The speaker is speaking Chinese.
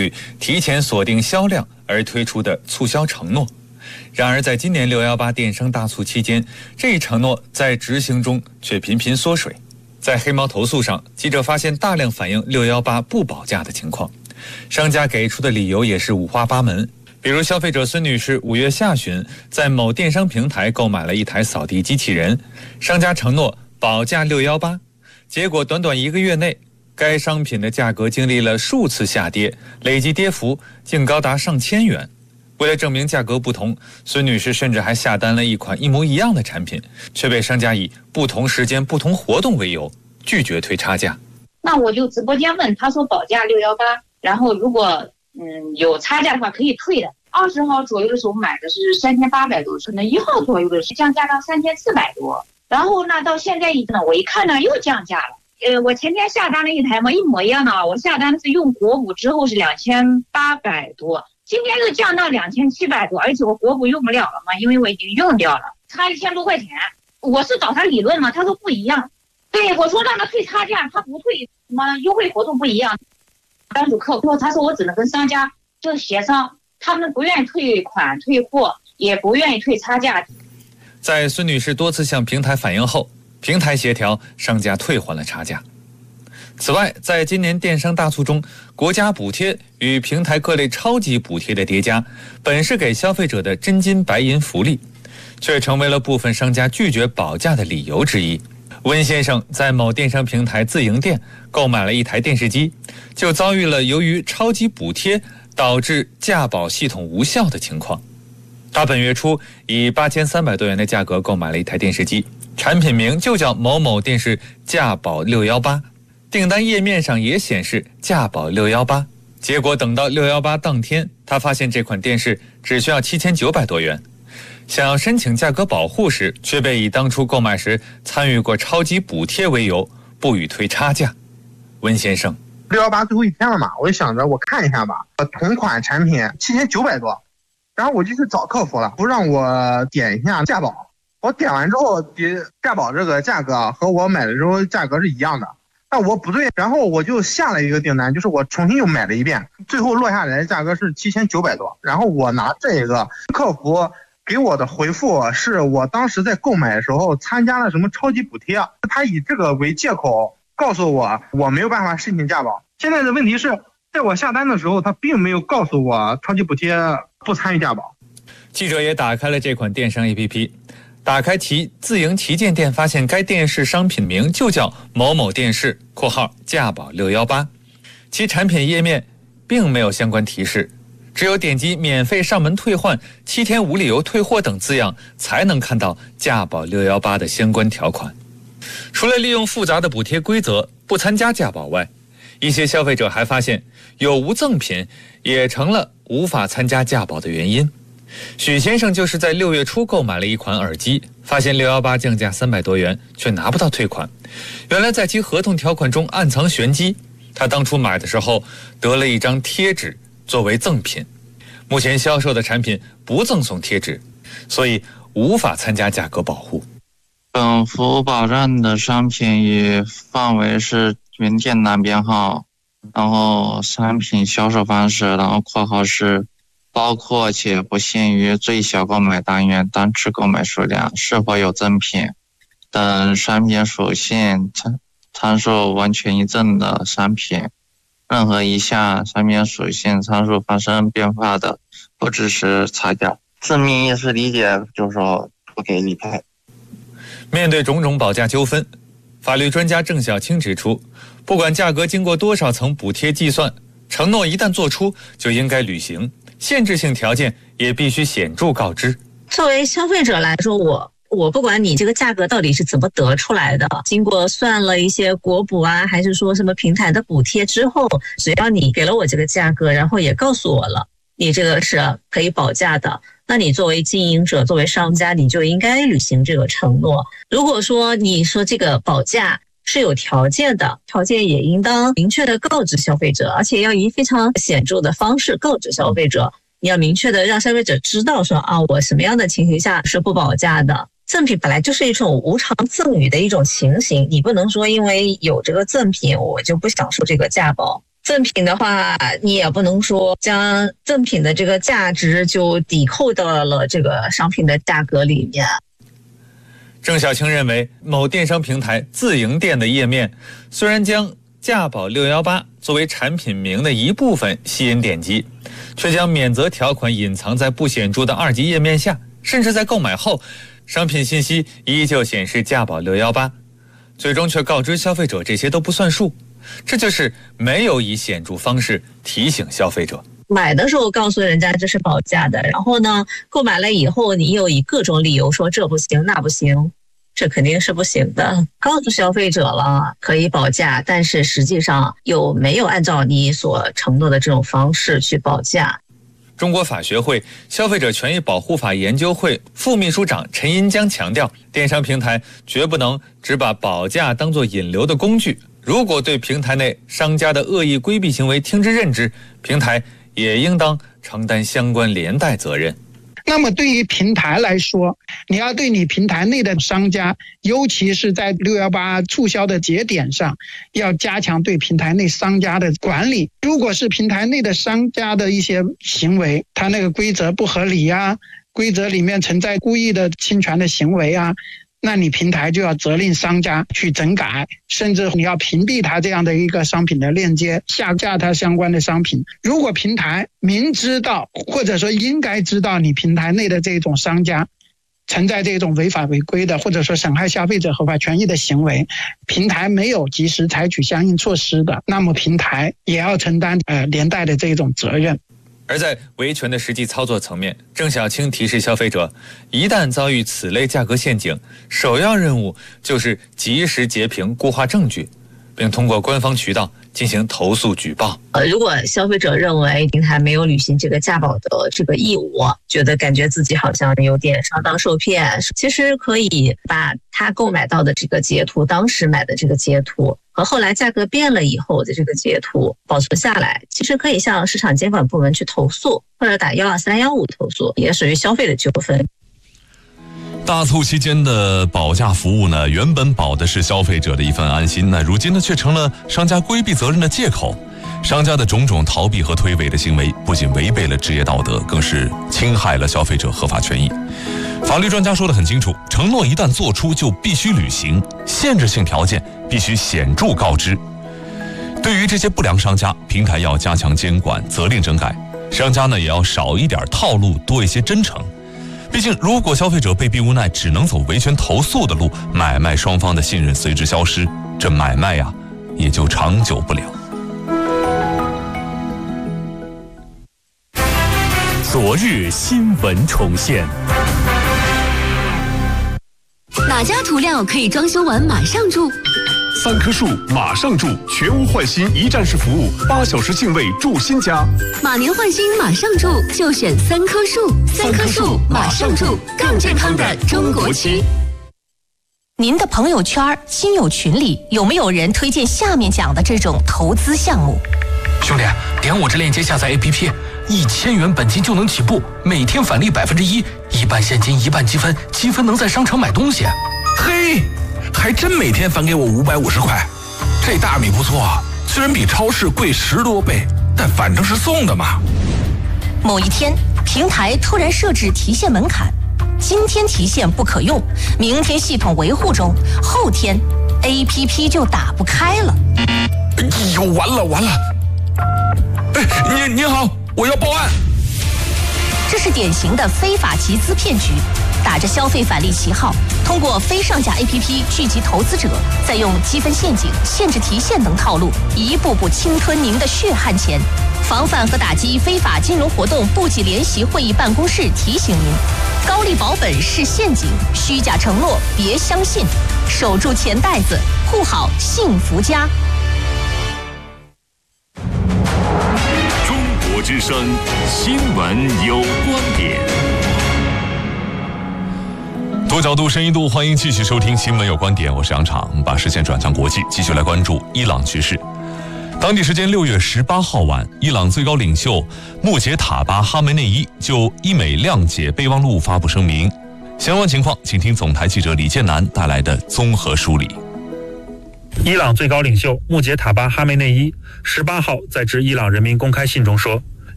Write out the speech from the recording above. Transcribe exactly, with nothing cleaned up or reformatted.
据提前锁定销量而推出的促销承诺。然而，在今年六一八电商大促期间，这一承诺在执行中却频频缩水。在黑猫投诉上，记者发现大量反映六一八不保价的情况，商家给出的理由也是五花八门。比如，消费者孙女士五月下旬在某电商平台购买了一台扫地机器人，商家承诺保价六一八，结果短短一个月内，该商品的价格经历了数次下跌，累计跌幅竟高达上千元。为了证明价格不同，孙女士甚至还下单了一款一模一样的产品，却被商家以不同时间、不同活动为由拒绝退差价。 那我就直播间问，他说保价六一八，然后如果嗯有差价的话可以退的。二十号左右的时候买的是三千八百多，可能一号左右的是降价到三千四百多，然后呢到现在呢，我一看呢又降价了。呃，我前天下单了一台嘛，一模一样的啊，我下单是用国补之后是两千八百多。今天又降到两千七百多，而且我国补用不了了嘛，因为我已经用掉了，差一千多块钱。我是找他理论嘛，他说不一样。对，我说让他退差价，他不退，什么优惠活动不一样。单主客户他说我只能跟商家就协商，他们不愿意退款退货，也不愿意退差价。 在孙女士多次向平台反映后，平台协调商家退还了差价。此外，在今年电商大促中，国家补贴与平台各类超级补贴的叠加，本是给消费者的真金白银福利，却成为了部分商家拒绝保价的理由之一。温先生在某电商平台自营店购买了一台电视机，就遭遇了由于超级补贴导致价保系统无效的情况。他本月初以八千三百多元的价格购买了一台电视机，产品名就叫某某电视价保六一八，订单页面上也显示价保六一八。结果等到六一八当天，他发现这款电视只需要七千九百多元。想要申请价格保护时，却被以当初购买时参与过超级补贴为由，不予退差价。温先生， 六一八最后一天了嘛，我就想着我看一下吧，同款产品七千九百多，然后我就去找客服了，不让我点一下价保。我点完之后，价保这个价格和我买的时候价格是一样的，但我不对，然后我就下了一个订单，就是我重新又买了一遍，最后落下来的价格是七千九百多。然后我拿这个客服给我的回复是我当时在购买的时候参加了什么超级补贴，他以这个为借口告诉我我没有办法申请价保。现在的问题是，在我下单的时候，他并没有告诉我超级补贴不参与价保。 记者也打开了这款电商 A P P， 打开其自营旗舰店，发现该电视商品名就叫某某电视（括号价保六一八），其产品页面并没有相关提示，只有点击免费上门退换、七天无理由退货等字样，才能看到价保六一八的相关条款。除了利用复杂的补贴规则不参加价保外，一些消费者还发现有无赠品也成了无法参加价保的原因。许先生就是在六月初购买了一款耳机，发现六一八降价三百多元，却拿不到退款。原来在其合同条款中暗藏玄机，他当初买的时候得了一张贴纸作为赠品，目前销售的产品不赠送贴纸，所以无法参加价格保护。 本服务保障的商品与范围是原店栏编号，然后商品销售方式，然后括号是包括且不限于最小购买单元、单次购买数量、是否有赠品等商品属性参参数完全一致的商品。任何一项商品属性参数发生变化的，不支持差价。字面意思理解就是说不给理赔。 面对种种保价纠纷，法律专家郑晓青指出，不管价格经过多少层补贴计算，承诺一旦做出就应该履行，限制性条件也必须显著告知。 作为消费者来说，我我不管你这个价格到底是怎么得出来的，经过算了一些国补啊，还是说什么平台的补贴之后，只要你给了我这个价格，然后也告诉我了你这个是可以保价的，那你作为经营者，作为商家，你就应该履行这个承诺。如果说你说这个保价是有条件的，条件也应当明确的告知消费者，而且要以非常显著的方式告知消费者。你要明确的让消费者知道说啊，我什么样的情形下是不保价的。赠品本来就是一种无偿赠与的一种情形，你不能说因为有这个赠品我就不享受这个价保。 赠品的话，你也不能说将赠品的这个价值就抵扣到了这个商品的价格里面。 郑小青认为，某电商平台自营店的页面虽然将价保六一八作为产品名的一部分吸引点击，却将免责条款隐藏在不显著的二级页面下，甚至在购买后，商品信息依旧显示价保六一八，最终却告知消费者这些都不算数，这就是没有以显著方式提醒消费者。 买的时候告诉人家这是保价的，然后呢，购买了以后你又以各种理由说这不行那不行，这肯定是不行的。告诉消费者了可以保价，但是实际上又没有按照你所承诺的这种方式去保价。 中国法学会消费者权益保护法研究会副秘书长陈银江强调，电商平台绝不能只把保价当作引流的工具，如果对平台内商家的恶意规避行为听之任之，平台也应当承担相关连带责任。 那么对于平台来说，你要对你平台内的商家，尤其是在六一八促销的节点上，要加强对平台内商家的管理。如果是平台内的商家的一些行为，他那个规则不合理啊，规则里面存在故意的侵权的行为啊，那你平台就要责令商家去整改，甚至你要屏蔽他这样的一个商品的链接，下架他相关的商品。如果平台明知道或者说应该知道你平台内的这种商家存在这种违法违规的或者说损害消费者合法权益的行为，平台没有及时采取相应措施的，那么平台也要承担呃连带的这种责任。 而在维权的实际操作层面，郑小青提示消费者，一旦遭遇此类价格陷阱，首要任务就是及时截屏固化证据，并通过官方渠道进行投诉举报。 呃，如果消费者认为平台没有履行这个价保的这个义务，觉得感觉自己好像有点上当受骗，其实可以把他购买到的这个截图，当时买的这个截图和后来价格变了以后的这个截图保存下来，其实可以向市场监管部门去投诉，或者打一二三一五投诉，也属于消费的纠纷。 大促期间的保价服务呢，原本保的是消费者的一份安心，那如今呢却成了商家规避责任的借口。商家的种种逃避和推诿的行为，不仅违背了职业道德，更是侵害了消费者合法权益。法律专家说得很清楚，承诺一旦做出就必须履行，限制性条件必须显著告知。对于这些不良商家，平台要加强监管，责令整改；商家呢也要少一点套路，多一些真诚。毕竟，如果消费者被逼无奈，只能走维权投诉的路，买卖双方的信任随之消失，这买卖呀，也就长久不了。 昨日新闻重现。 哪家涂料可以装修完马上住？ 三棵树马上住，全屋换新一站式服务，八小时净位住新家。 马年换新马上住，就选三棵树。三棵树马上住，更健康的中国区。您的朋友圈、亲友群里有没有人推荐下面讲的这种投资项目？ 兄弟，点我这链接下载 A P P， 一千元本金就能起步，每天返利百分之一，一半现金一半积分，积分能在商场买东西。 嘿，还真每天返给我五百五十块，这大米不错啊，虽然比超市贵十多倍，但反正是送的嘛。 某一天，平台突然设置提现门槛，今天提现不可用，明天系统维护中，后天 A P P 就打不开了。 哎呦，完了完了！哎，您您好，我要报案。 这是典型的非法集资骗局，打着消费返利旗号，通过非上架 A P P 聚集投资者，再用积分陷阱、限制提现等套路，一步步侵吞您的血汗钱。防范和打击非法金融活动部级联席会议办公室提醒您：高利保本是陷阱，虚假承诺别相信，守住钱袋子，护好幸福家。 中国之声新闻有观点， 多角度、深一度，欢迎继续收听新闻有观点，我是杨昶，把视线转向国际，继续来关注伊朗局势。当地时间六月十八号晚，伊朗最高领袖穆杰塔巴·哈梅内伊就伊美谅解备忘录发布声明。相关情况，请听总台记者李建南带来的综合梳理。 伊朗最高领袖穆杰塔巴哈梅内伊十八号在致伊朗人民公开信中说，